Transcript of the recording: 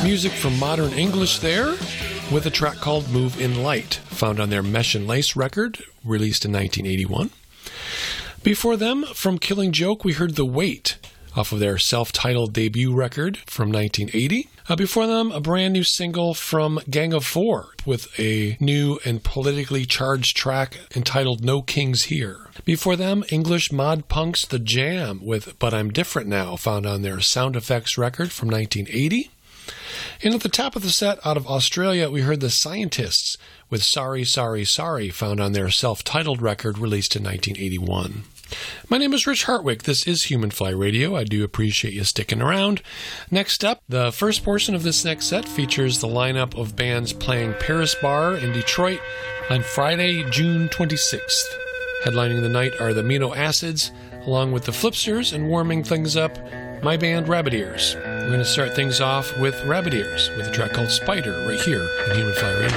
Music from Modern English there, with a track called Move in Light, found on their Mesh and Lace record, released in 1981. Before them, from Killing Joke, we heard The Weight, off of their self-titled debut record from 1980. Before them, a brand new single from Gang of Four with a new and politically charged track entitled No Kings Here. Before them, English mod punks The Jam with But I'm Different Now, found on their Sound Effects record from 1980. And at the top of the set, out of Australia, we heard The Scientists with Sorry, Sorry, Sorry, found on their self-titled record released in 1981. My name is Rich Hartwig. This is Human Fly Radio. I do appreciate you sticking around. Next up, the first portion of this next set features the lineup of bands playing Paris Bar in Detroit on Friday, June 26th. Headlining the night are the Amino Acids, along with the Flipsters, and warming things up, my band Rabbit Ears. We're going to start things off with Rabbit Ears with a track called Spider right here on Human Fly Radio.